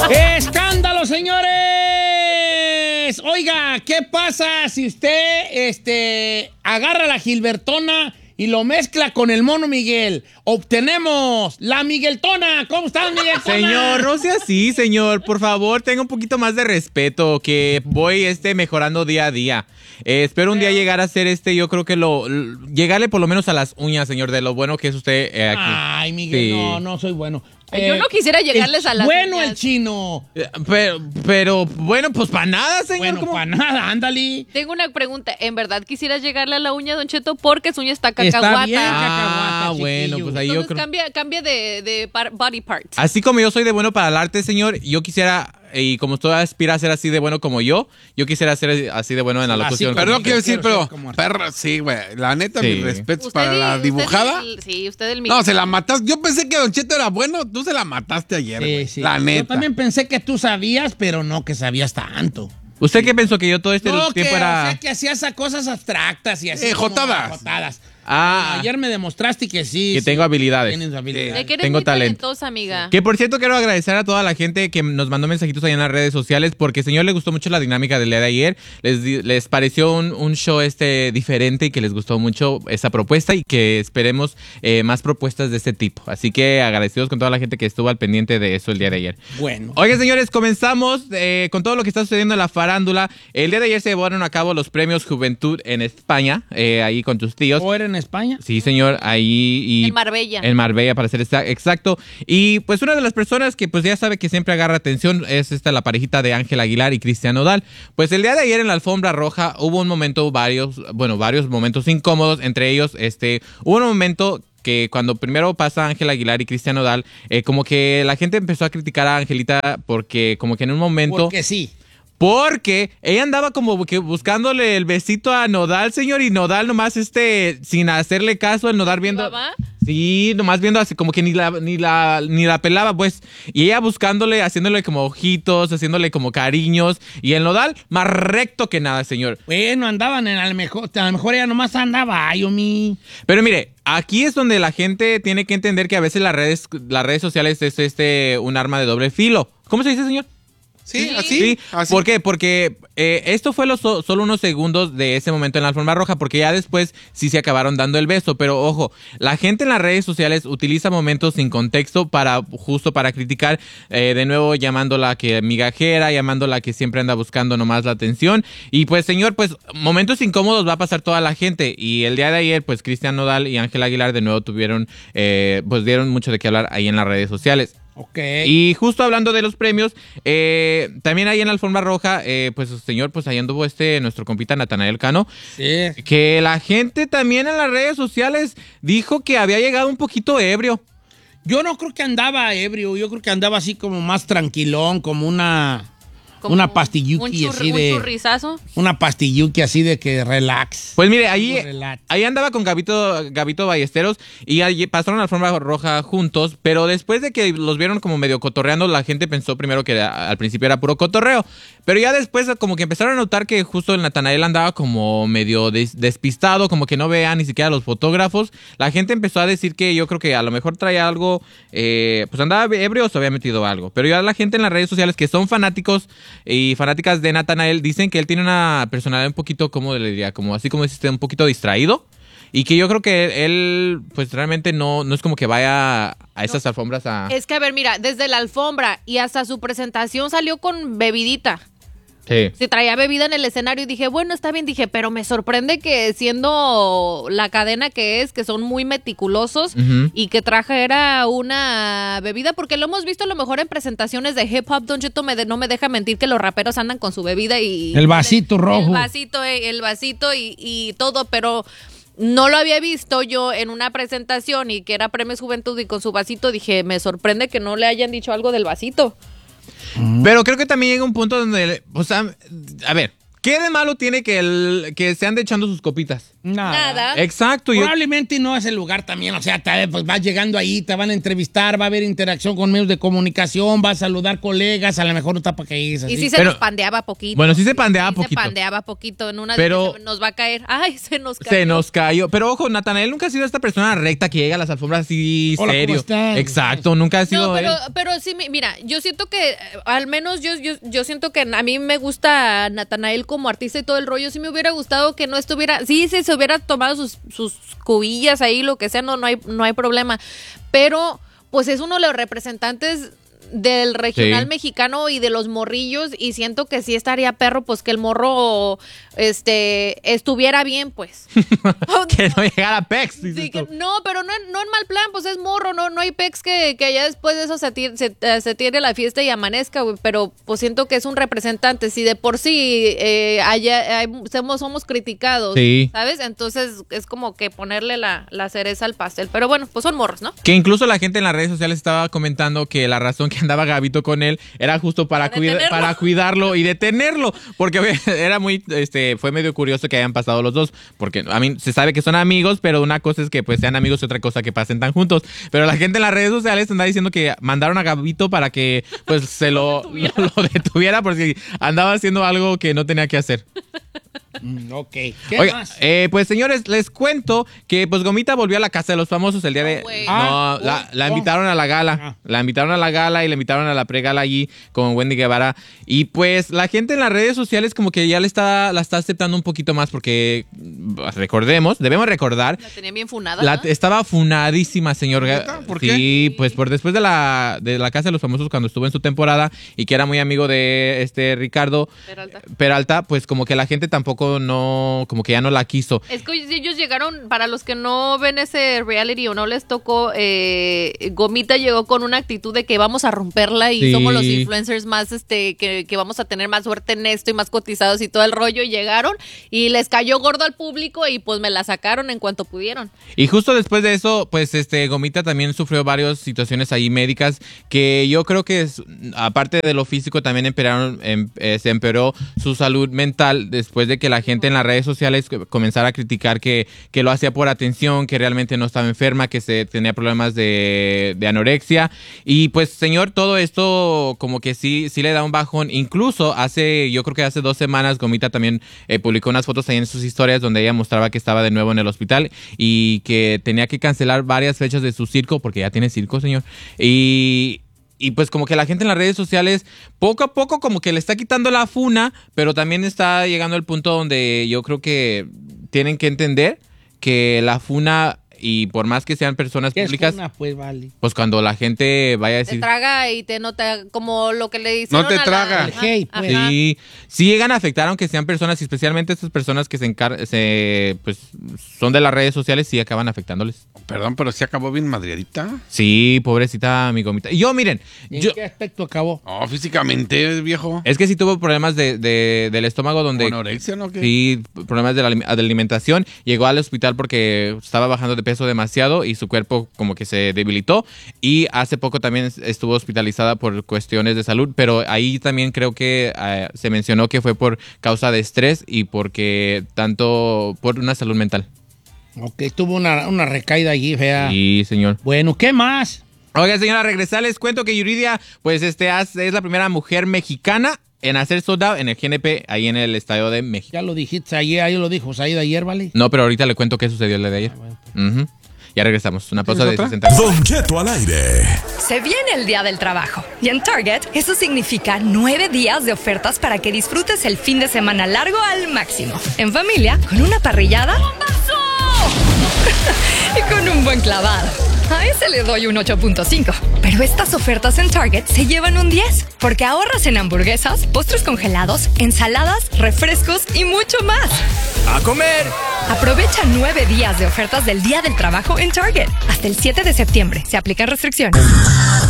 ¡Escándalo, señores! Oiga, ¿qué pasa si usted agarra la Gilbertona y lo mezcla con el mono Miguel? Obtenemos la Migueltona. ¿Cómo estás, Migueltona? Señor, no sea así, señor. Por favor, tenga un poquito más de respeto, que voy mejorando día a día. Espero un día llegar a ser yo creo que llegarle por lo menos a las uñas, señor, de lo bueno que es usted aquí. Ay, Miguel, Sí. no soy bueno. Yo no quisiera llegarles a las Bueno, uñas. el chino. Pero bueno, pues para nada, señor. Bueno, ¿cómo? para nada, ándale. Tengo una pregunta. ¿En verdad quisieras llegarle a la uña, Don Cheto? Porque su uña está Está cacahuata. bien, cacahuata, bueno, chiquillo. pues ahí yo Entonces creo. cambia de body part. Así como yo soy de bueno para el arte, señor, yo quisiera, y como usted aspira a ser así de bueno como yo quisiera ser así de bueno en la Así locución. como- Perdón, quiero decir, quiero ser pero como artista. perra, sí, güey. La neta, Sí. mis respetos para la dibujada. Sí, usted el No, se la mataste. Yo pensé que Don Cheto era bueno. Tú se la mataste ayer, güey. Sí, sí. La neta. Yo también pensé que tú sabías, pero no que sabías tanto. ¿Usted qué pensó? Que yo todo este No, tiempo o era... sea, que hacías a cosas abstractas y así. como jotadas. jotadas. Ah. Ayer me demostraste que sí. Que tengo habilidades. Tienes habilidades. De que eres Tengo muy talento. talentosa, amiga. Que por cierto quiero agradecer a toda la gente que nos mandó mensajitos ahí en las redes sociales, porque señor le gustó mucho la dinámica del día de ayer, les pareció un show diferente y que les gustó mucho esa propuesta y que esperemos más propuestas de este tipo. Así que agradecidos con toda la gente que estuvo al pendiente de eso el día de ayer. Bueno. Oigan, señores, comenzamos con todo lo que está sucediendo en la farándula. El día de ayer se llevaron a cabo los premios Juventud en España, ahí con tus tíos. ¿O era en España? Sí, señor, ahí y En Marbella. En Marbella, para ser exacto. Y pues una de las personas que pues ya sabe que siempre agarra atención es la parejita de Ángel Aguilar y Cristian Nodal. Pues el día de ayer en la alfombra roja hubo varios momentos incómodos. Entre ellos, hubo un momento que cuando primero pasa Ángel Aguilar y Cristian Nodal, como que la gente empezó a criticar a Angelita porque como que en un momento... Porque sí. Porque ella andaba como que buscándole el besito a Nodal, señor, y Nodal nomás sin hacerle caso, el Nodal viendo... ¿Mamá? Sí, nomás viendo así como que ni la pelaba, pues. Y ella buscándole, haciéndole como ojitos, haciéndole como cariños. Y el Nodal más recto que nada, señor. Bueno, andaban a lo mejor ella nomás andaba, ay, Omi. Pero mire, aquí es donde la gente tiene que entender que a veces las redes sociales es un arma de doble filo. ¿Cómo se dice, señor? Sí, Sí. así. Sí, así. ¿por qué? Porque esto fue solo unos segundos de ese momento en la alfombra roja, porque ya después sí se acabaron dando el beso, pero ojo, la gente en las redes sociales utiliza momentos sin contexto justo para criticar, de nuevo llamándola que migajera, llamándola que siempre anda buscando nomás la atención, y pues señor, pues momentos incómodos va a pasar toda la gente, y el día de ayer pues Cristian Nodal y Ángel Aguilar de nuevo pues dieron mucho de qué hablar ahí en las redes sociales. Ok. Y justo hablando de los premios, también ahí en la alfombra roja, pues señor, pues ahí anduvo nuestro compita Natanael Cano, Sí. que la gente también en las redes sociales dijo que había llegado un poquito ebrio. Yo no creo que andaba ebrio, yo creo que andaba así como más tranquilón, como una pastilluki así Un de... churrizazo. Una pastilluki así de que relax. Pues mire, Relax. ahí andaba con Gabito Ballesteros y ahí pasaron la alfombra roja juntos, pero después de que los vieron como medio cotorreando, la gente pensó primero que al principio era puro cotorreo, pero ya después como que empezaron a notar que justo el Natanael andaba como medio despistado, como que no veía ni siquiera a los fotógrafos. La gente empezó a decir que yo creo que a lo mejor traía algo, pues andaba ebrio o se había metido algo, pero ya la gente en las redes sociales que son fanáticos y fanáticas de Natanael dicen que él tiene una personalidad un poquito, ¿cómo le diría? Como así como dice, un poquito distraído. Y que yo creo que él, pues realmente no es como que vaya a esas alfombras a... Es que, a ver, mira, desde la alfombra y hasta su presentación salió con bebidita. Sí. Se traía bebida en el escenario y dije, bueno, está bien. Dije, pero me sorprende que siendo la cadena que es, que son muy meticulosos Ujú. y que trajera una bebida, porque lo hemos visto a lo mejor en presentaciones de hip hop. Don Cheto no me deja mentir que los raperos andan con su bebida y... El vasito rojo. El vasito y todo, pero... No lo había visto yo en una presentación y que era Premios Juventud y con su vasito. Dije, me sorprende que no le hayan dicho algo del vasito. Pero creo que también llega un punto donde, o sea, a ver, ¿Qué de malo tiene que se ande echando sus copitas? Nada. Exacto. Probablemente no es el lugar también, o sea, pues vas llegando ahí, te van a entrevistar, va a haber interacción con medios de comunicación, vas a saludar colegas, a lo mejor no está para que digas así. Y sí se nos pandeaba poquito. Bueno, sí se pandeaba poquito. Se pandeaba poquito. En una pero de nos va a caer. Ay, se nos cayó. Se nos cayó. Pero ojo, Natanael nunca ha sido esta persona recta que llega a las alfombras así Hola, serio. ¿cómo están? Exacto, nunca ha sido No, él. pero sí, mira, yo siento que, al menos yo siento que a mí me gusta Natanael como artista y todo el rollo. Sí me hubiera gustado que no estuviera, sí, se hubiera tomado sus cubillas ahí, lo que sea, no hay problema. Pero, pues es uno de los representantes del regional mexicano y de los morrillos, y siento que sí estaría perro, pues que el morro estuviera bien, pues. Que no llegara Pex. Sí, no, pero no en mal plan, pues es morro, no hay Pex que ya después de eso se tire la fiesta y amanezca, güey, pero pues siento que es un representante. Si de por sí somos criticados, sí, ¿sabes? Entonces es como que ponerle la cereza al pastel, pero bueno, pues son morros, ¿no? Que incluso la gente en las redes sociales estaba comentando que la razón que andaba Gabito con él era justo para cuidarlo y detenerlo, porque era muy, fue medio curioso que hayan pasado los dos, porque a mí se sabe que son amigos, pero una cosa es que pues sean amigos y otra cosa que pasen tan juntos, pero la gente en las redes sociales anda diciendo que mandaron a Gabito para que pues se lo detuviera porque andaba haciendo algo que no tenía que hacer. Ok. ¿Qué Oiga, más? pues señores, les cuento que pues Gomita volvió a la casa de los famosos el día de... La invitaron a la gala. La invitaron a la gala y la invitaron a la pregala allí con Wendy Guevara. Y pues la gente en las redes sociales como que ya la está aceptando un poquito más porque debemos recordar... La tenía bien funada, ¿no? Estaba funadísima, señor. ¿Por qué? Sí, pues por después de la casa de los famosos cuando estuvo en su temporada y que era muy amigo de Ricardo Peralta, pues como que la gente tampoco como que ya no la quiso. Es que ellos llegaron, para los que no ven ese reality o no les tocó, Gomita llegó con una actitud de que vamos a romperla y somos los influencers más, que vamos a tener más suerte en esto y más cotizados y todo el rollo, y llegaron y les cayó gordo al público y pues me la sacaron en cuanto pudieron. Y justo después de eso, pues Gomita también sufrió varias situaciones ahí médicas que yo creo que aparte de lo físico también se empeoró su salud mental después de que la gente en las redes sociales comenzara a criticar que lo hacía por atención, que realmente no estaba enferma, que tenía problemas de anorexia. Y pues, señor, todo esto como que sí le da un bajón. Incluso yo creo que hace 2 semanas Gomita también publicó unas fotos ahí en sus historias donde ella mostraba que estaba de nuevo en el hospital y que tenía que cancelar varias fechas de su circo, porque ya tiene circo, señor. Y pues como que la gente en las redes sociales poco a poco como que le está quitando la funa, pero también está llegando al punto donde yo creo que tienen que entender que la funa, y por más que sean personas públicas, pues cuando la gente vaya a decir... Te traga y te nota como lo que le dicen. No te traga. Sí llegan a afectar, aunque sean personas, y especialmente estas personas que pues son de las redes sociales, sí acaban afectándoles. Perdón, pero sí acabó bien madriadita. Sí, pobrecita mi Gomita. Y yo, miren... ¿En qué aspecto acabó? Oh, físicamente, viejo. Es que sí tuvo problemas del estómago donde... ¿Anorexia, no? ¿Qué? Sí, problemas de la alimentación. Llegó al hospital porque estaba bajando de peso demasiado y su cuerpo como que se debilitó, y hace poco también estuvo hospitalizada por cuestiones de salud, pero ahí también creo que se mencionó que fue por causa de estrés y por una salud mental. Ok, tuvo una recaída allí, fea. Sí, señor. Bueno, ¿qué más? Oiga, señora, regresar les cuento que Yuridia pues es la primera mujer mexicana en hacer sold out en el GNP, ahí en el Estadio de México. Ya lo dijiste ayer, ahí lo dijo Said ayer, ¿vale? No, pero ahorita le cuento qué sucedió el día de ayer. Bueno. Ya regresamos. Una pausa de 60 Don Cheto al aire. Se viene el Día del Trabajo y en Target eso significa 9 días de ofertas para que disfrutes el fin de semana largo al máximo. En familia, con una parrillada y con un buen clavado. A ese le doy un 8.5. Pero estas ofertas en Target se llevan un 10, porque ahorras en hamburguesas, postres congelados, ensaladas, refrescos y mucho más. ¡A comer! Aprovecha 9 días de ofertas del Día del Trabajo en Target. Hasta el 7 de septiembre. Se aplican restricciones.